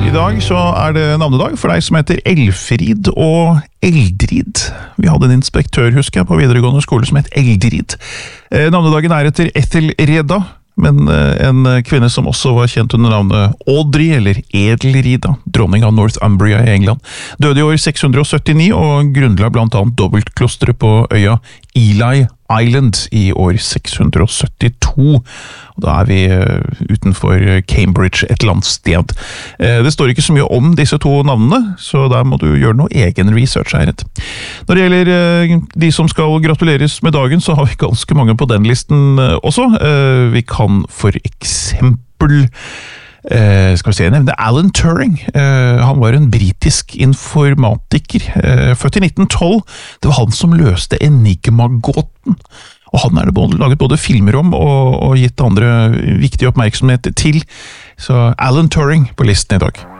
I dag så det navnedag for deg som heter Elfrid og Eldrid. Vi hadde en inspektør, husker jeg, på videregående skole som het Eldrid. Navnedagen etter Ethel Reda, men en kvinne som også var kjent under navnet Audrey, eller Edelrida, dronning av Northumbria i England. Døde i år 679 og grunnla blant annet dobbeltklosteret på øya Ely Island i år 672. Og da vi utenfor Cambridge et eller annet sted. Det står ikke så mye om disse to navnene, så der må du gjøre noe egen research her. Når det gjelder de som skal gratuleres med dagen, så har vi ganske mange på den listen også. Vi kan for eksempel skal vi se, nevne Alan Turing. Han var en britisk informatiker, født i 1912. Det var han som løste Enigma-gåten, og han det laget både filmer om og gitt andre viktig oppmerksomhet til. Så Alan Turing på listen i dag.